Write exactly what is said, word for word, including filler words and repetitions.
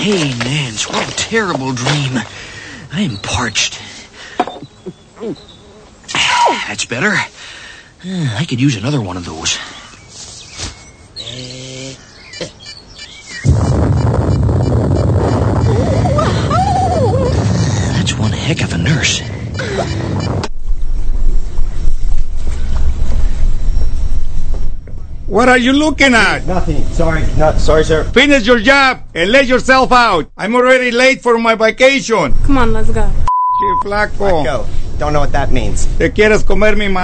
Hey, Nance, what a terrible dream. I am parched. That's better. I could use another one of those. That's one heck of a nurse. What are you looking at? Nothing. Sorry. No, sorry, sir. Finish your job and let yourself out. I'm already late for my vacation. Come on, let's go. Che, flaco. Let go. Don't know what that means. ¿Te quieres comer mi